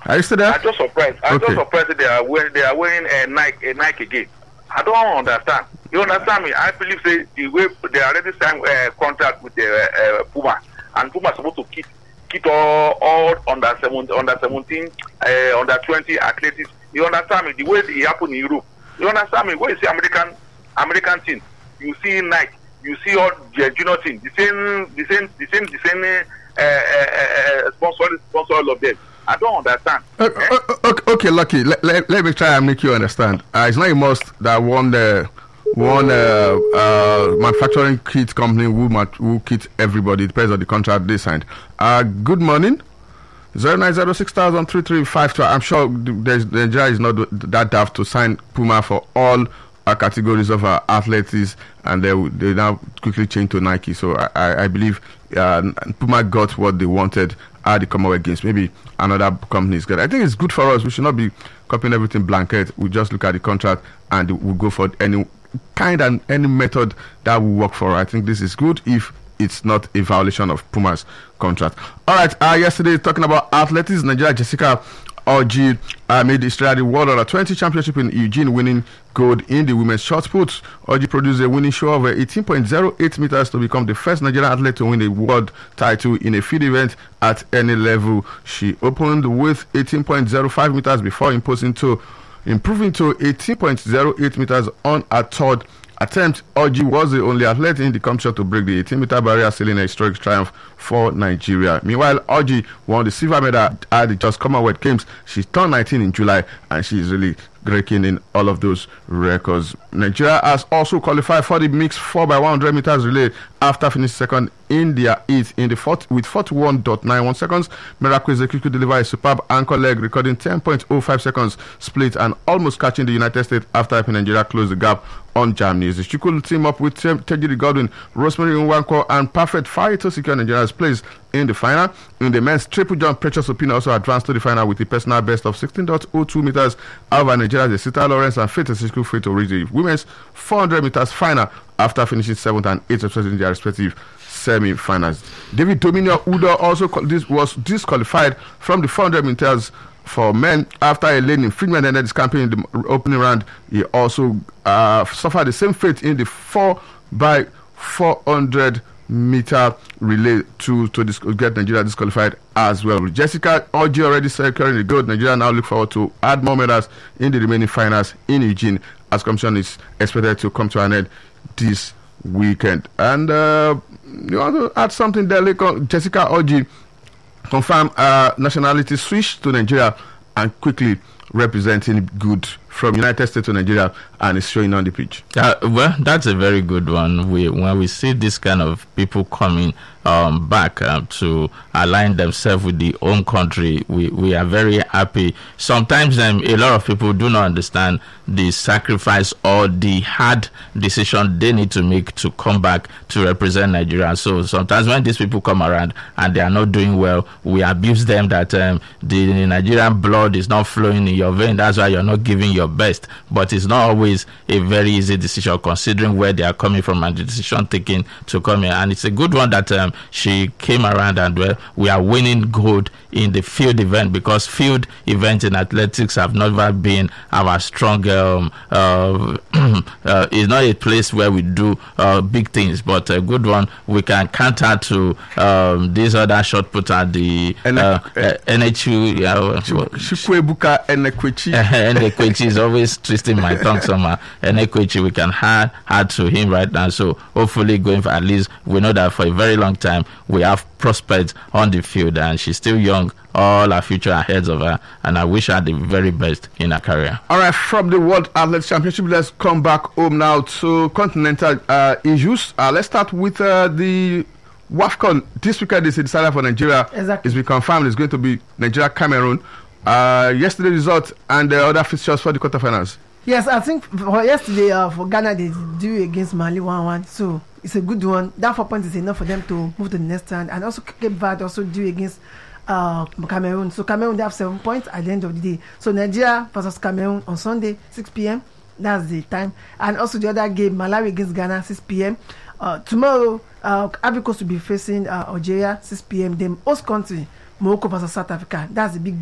Are you still there? I'm just surprised. I'm just surprised that they are wearing a Nike again. I don't understand. You understand me? I believe the way they already signed a contract with the Puma, and Puma is supposed to keep all under 17, under 20 athletes. You understand me? The way it happened in Europe. You understand me? When you see American team, you see Nike, you see all the junior team, the same sponsor all of them. I don't understand. Okay, Lucky. Let me try and make you understand. It's not a must that one manufacturing kit company will kit everybody. It depends on the contract they signed. Good morning. 0906003352. I'm sure Nigeria is not that daft to sign Puma for all categories of athletes, and they now quickly change to Nike. So I believe Puma got what they wanted at the Commonwealth Games. Maybe another company is good. I think it's good for us. We should not be copying everything blanket. We just look at the contract and we'll go for any kind and any method that will work for us. I think this is good if it's not a violation of Puma's contract. All right. Yesterday, talking about athletics, Nigeria Jessica Orji made history at the World Under 20 Championship in Eugene, winning gold in the women's shot put. Orji produced a winning show of 18.08 meters to become the first Nigerian athlete to win a world title in a field event at any level. She opened with 18.05 meters before improving to 18.08 meters on her third attempt. Orji was the only athlete in the competition to break the 18-meter barrier, sealing a historic triumph for Nigeria. Meanwhile, Orji won the silver medal at the Just Commonwealth Games. She turned 19 in July, and she is really breaking in all of those records. Nigeria has also qualified for the mixed 4x100 meters relay after finishing second in their heat with 41.91 seconds. Miracle Ezekiki delivered a superb anchor leg, recording 10.05 seconds split and almost catching the United States after helping Nigeria close the gap on Germany. She could team up with Tejiri Godwin, Rosemary Nwankwo, and Perfect Fire to secure Nigeria's place in the final. In the men's triple jump, Precious Opina also advanced to the final with a personal best of 16.02 meters. However, Nigeria's Sita Lawrence and Faith Ezekiki failed to reach the women's 400 meters final after finishing 7th and 8th in their respective semi-finals. David Dominion Udo also was disqualified from the 400 meters for men after a lane infringement ended his campaign in the opening round. He also suffered the same fate in the 4x400 meter relay to get Nigeria disqualified as well. With Jessica Orji already securing the gold, Nigeria now look forward to add more medals in the remaining finals in Eugene, as competition is expected to come to an end this weekend. And you want to add something there, Jessica Orji confirmed nationality switch to Nigeria and quickly representing good from United States to Nigeria, and is showing on the pitch. Well, that's a very good one. When we see this kind of people coming back to align themselves with the home country, we are very happy. Sometimes a lot of people do not understand the sacrifice or the hard decision they need to make to come back to represent Nigeria. So sometimes when these people come around and they are not doing well, we abuse them that the Nigerian blood is not flowing in your vein. That's why you're not giving your best. But it's not always a very easy decision considering where they are coming from and the decision taken to come here. And it's a good one that she came around and we are winning gold in the field event, because field events in athletics have never been our strong it's not a place where we do big things, but a good one. We can counter to these other shot put at the NHU. Chukwebuka Enekwechi is always twisting my tongue somehow. Enekwechi, we can add to him right now. So hopefully going for, at least we know that for a very long time we have prospects on the field, and she's still young. All our future ahead of her, and I wish her the very best in her career. All right, from the World Athletics Championship, let's come back home now to continental issues. Let's start with the WAFCON. This weekend is decided for Nigeria. Exactly. It's been confirmed it's going to be Nigeria-Cameroon. Yesterday's result and the other fixtures for the quarterfinals. Yes, I think for yesterday for Ghana they drew against Mali 1-1, so it's a good one. That 4 points is enough for them to move to the next round, and also Cape Verde also drew against Cameroon. So Cameroon, they have 7 points at the end of the day. So Nigeria versus Cameroon on Sunday 6 p.m. That's the time. And also the other game, Malawi against Ghana 6 p.m. Tomorrow Ivory Coast will be facing Algeria 6 p.m. Then host country Morocco versus South Africa. That's the big